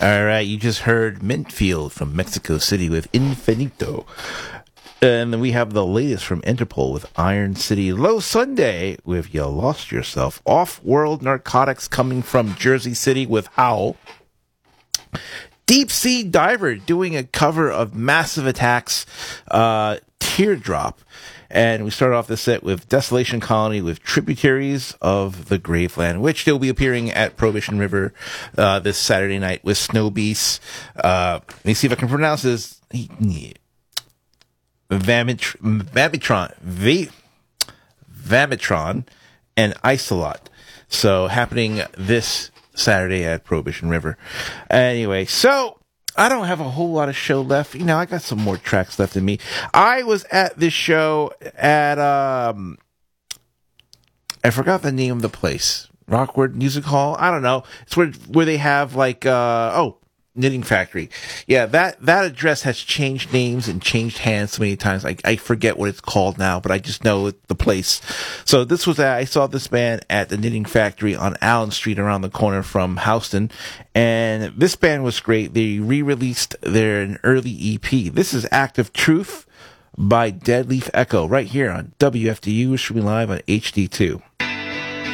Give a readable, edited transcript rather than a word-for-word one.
All right, you just heard Mintfield from Mexico City with Infinito. And then we have the latest from Interpol with Iron City. Low Sunday with You Lost Yourself. Off-World Narcotics coming from Jersey City with Howl. Deep Sea Diver doing a cover of Massive Attack's Teardrop. And we start off the set with Desolation Colony with Tributaries of the Graveland, which they'll be appearing at Prohibition River this Saturday night with Snow Beasts. Let me see if I can pronounce this. Vamitron and Isolot. So happening this Saturday at Prohibition River. Anyway, so I don't have a whole lot of show left. I got some more tracks left in me. I was at this show at, I forgot the name of the place. Rockwood Music Hall? I don't know. It's where they have Knitting Factory. Yeah, that address has changed names and changed hands so many times. I forget what it's called now, but I just know the place. So I saw this band at the Knitting Factory on Allen Street around the corner from Houston. And this band was great. They re-released their early EP. This is Act of Truth by Dead Leaf Echo right here on WFDU, streaming live on HD2.